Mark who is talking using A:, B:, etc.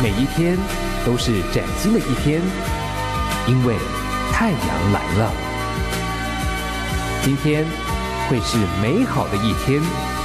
A: 每一天都是崭新的一天，因为太阳来了。今天会是美好的一天。